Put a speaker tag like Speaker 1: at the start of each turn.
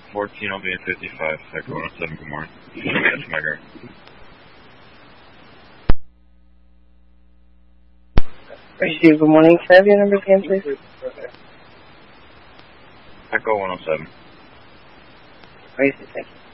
Speaker 1: 14, I'll be in 55, Echo 107, good morning. That's my guard.
Speaker 2: Receive, good morning. Can I have your number again, please?
Speaker 1: Echo 107.
Speaker 2: Receive, thank you.